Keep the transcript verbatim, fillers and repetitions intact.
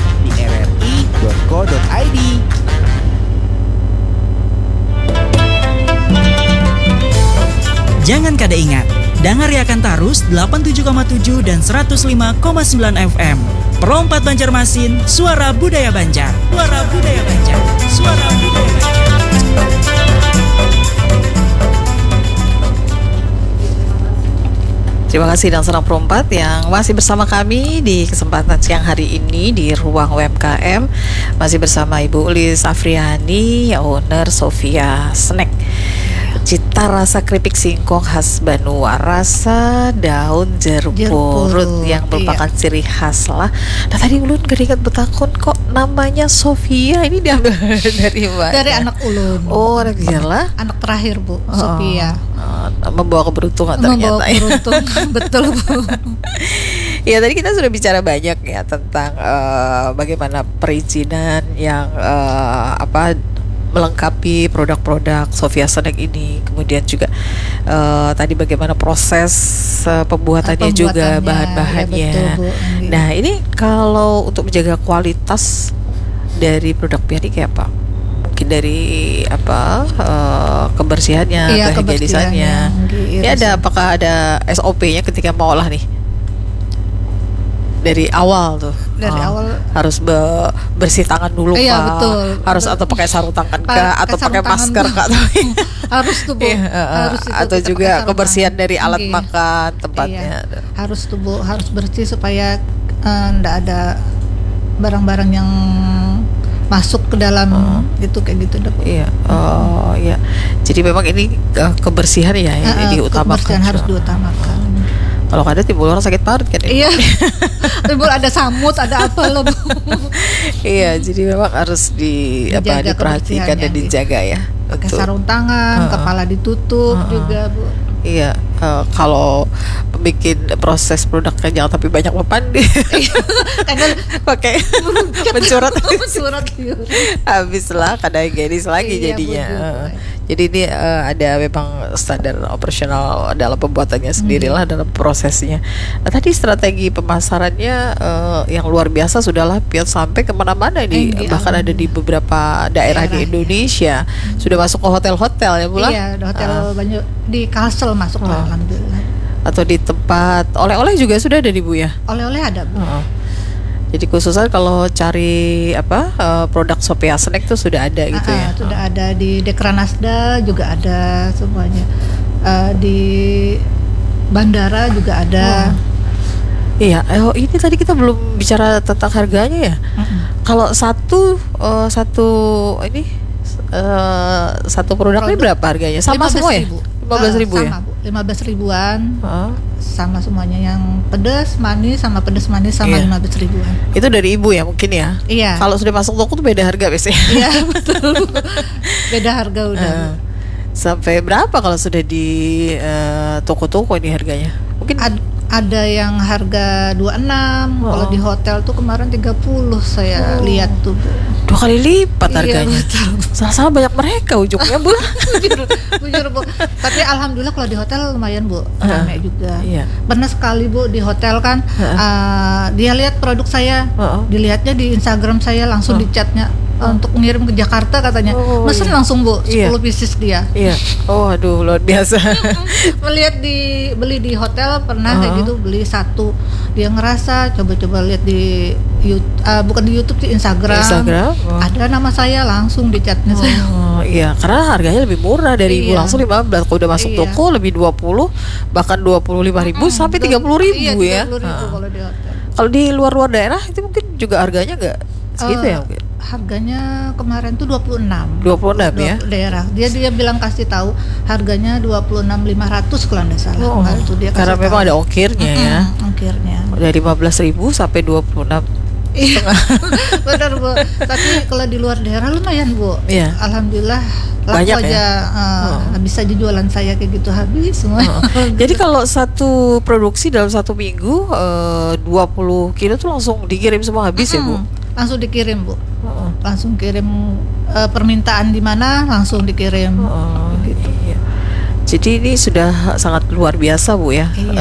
cek di r r i dot co dot i d. Jangan kada ingat, Dangariakan Tarus delapan puluh tujuh koma tujuh dan seratus lima koma sembilan F M. Perompat Banjarmasin, suara budaya Banjar. Suara budaya Banjar. Suara budaya Banjar. Terima kasih dan senang perompat yang masih bersama kami di kesempatan siang hari ini di Ruang U M K M. Masih bersama Ibu Ulis Afriani, owner Sofia Snack. Cita rasa keripik singkong khas Banua, rasa daun jeruk purut yang merupakan iya. ciri khas lah. Nah tadi Ulun geringat betakon kok namanya Sofia ini diambil dari mana? Dari anak Ulun. Oh anak lah. Anak terakhir Bu, oh, Sofia. Oh, membawa keberuntungan ternyata. Membawa keberuntungan, betul Bu. Ya tadi kita sudah bicara banyak ya tentang uh, bagaimana perizinan yang uh, apa melengkapi produk-produk Sofia Snack ini, kemudian juga uh, tadi bagaimana proses uh, pembuatannya, pembuatannya juga bahan-bahannya. Ya betul, Bu. Nah ini kalau untuk menjaga kualitas dari produk Piani kayak apa? Mungkin dari apa uh, kebersihannya, iya, kehigienisannya. Ini ada apakah ada S O P-nya ketika mau olah nih? Dari awal tuh dari oh, awal harus be, bersih tangan dulu iya, Kak betul, harus betul. Atau pakai sarung tangan Kak atau pakai masker Kak harus tuh Bu iya, harus itu, atau juga kebersihan tangan. Dari alat okay. makan tempatnya iya. harus tuh Bu harus bersih supaya enggak uh, ada barang-barang yang masuk ke dalam uh, itu kayak gitu deh. Iya. Oh iya. Jadi memang ini uh, kebersihan ya uh, yang diutamakan. Kebersihan harus diutamakan. Kalau ada timbul orang sakit parut kan ya? Iya. Timbul ada samut, ada apa loh. Iya, jadi memang harus di apa diperhatikan dan dijaga ya. Pakai sarung tangan, uh, kepala ditutup uh, juga, Bu. Iya, uh, kalau bikin proses produknya jangan tapi banyak mempan karena pakai mencurat mencurat habis lah kadang higienis lagi iya, jadinya uh, jadi ini uh, ada memang standar operasional dalam pembuatannya sendirilah hmm. dalam prosesnya. Nah, tadi strategi pemasarannya uh, yang luar biasa sudahlah pion sampai kemana-mana di eh, bahkan alam. Ada di beberapa daerah, daerah di Indonesia ya. Sudah masuk ke hotel-hotel ya Bula? Iya, hotel uh. banyak di Kalsel masuk uh. alhamdulillah. Atau di tempat oleh-oleh juga sudah ada di Bu ya? Oleh-oleh ada Bu. Uh-uh. Jadi khususnya kalau cari apa uh, produk Sofia Snack itu sudah ada gitu uh-uh, ya? Sudah uh. ada di Dekranasda juga ada semuanya. Uh, di bandara juga ada. Uh. Iya. Oh ini tadi kita belum bicara tentang harganya ya? Uh-uh. Kalau satu uh, satu ini uh, satu produk, produk ini berapa harganya? Sama semua ya? lima belas ribu uh, sama, ya? Bu. lima belas ribuan uh. sama semuanya yang pedas, manis sama pedas manis sama iya. lima belas ribuan. Itu dari Ibu ya mungkin ya? Iya. Kalau sudah masuk toko tuh beda harga biasanya. Iya betul. Beda harga udah. Uh. Sampai berapa kalau sudah di uh, toko-toko ini harganya? Mungkin Ad- ada yang harga dua puluh enam, oh. kalau di hotel tuh kemarin tiga puluh saya oh. lihat tuh Bu. Dua kali lipat harganya. Iya, sama-sama banyak mereka ujungnya Bu. bujur, bujur Bu. Tapi alhamdulillah kalau di hotel lumayan Bu, ramai uh, juga. Iya. Pernah sekali Bu di hotel kan, uh. Uh, dia lihat produk saya, uh-uh. dilihatnya di Instagram saya langsung uh. di chatnya. Untuk ngirim ke Jakarta katanya, oh, mesen iya. langsung Bu, sepuluh iya. pieces dia. Iya. Oh aduh luar biasa. Melihat di beli di hotel pernah uh-huh. kayak gitu, beli satu. Dia ngerasa coba-coba lihat di uh, bukan di YouTube, di Instagram. Instagram. Oh. Ada nama saya langsung di chatnya oh, saya. Iya, karena harganya lebih murah dari iya. Ibu langsung lima belas. Kalau udah masuk iya. toko lebih dua puluh, bahkan dua puluh lima ribu hmm, sampai tiga puluh ribu iya, ya. tiga puluh ribu kalau di hotel. Kalau di luar-luar daerah itu mungkin juga harganya enggak segitu uh, ya mungkin. Harganya kemarin tuh dua puluh enam. dua puluh enam ya. Daerah. Dia dia bilang kasih tahu harganya dua puluh enam ribu lima ratus kalau enggak salah. Oh, itu dia karena memang tahu. Ada ongkirnya mm-hmm, ya. Ongkirnya. Dari lima belas ribu sampai dua puluh enam. Iya. Benar Bu. Tapi kalau di luar daerah lumayan Bu. Iya. Alhamdulillah banyak aja ya? uh, oh. bisa aja jualan saya kayak gitu habis semua. Oh. Jadi kalau satu produksi dalam satu minggu uh, dua puluh kilo tuh langsung dikirim semua habis mm-hmm. ya Bu? Langsung dikirim Bu. Oh. Langsung kirim uh, permintaan di mana langsung dikirim. Oh, gitu. Iya. Jadi ini sudah sangat luar biasa Bu ya. Iya.